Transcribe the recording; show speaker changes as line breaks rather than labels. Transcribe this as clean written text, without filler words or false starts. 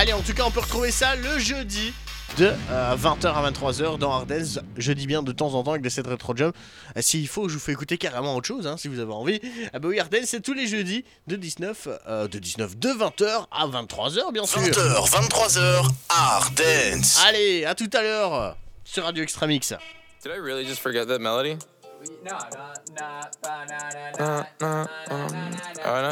Allez, en tout cas, on peut retrouver ça le jeudi de 20h à 23h dans Ardennes. Je dis bien de temps en temps avec des sets Retro Jam. S'il faut, je vous fais écouter carrément autre chose, si vous avez envie. Ah bah oui, Ardennes, c'est tous les jeudis de 20h à 23h, bien sûr.
20h, 23h, Ardennes.
Allez, à tout à l'heure sur Radio Extramix.
Did I really just forget that melody? No,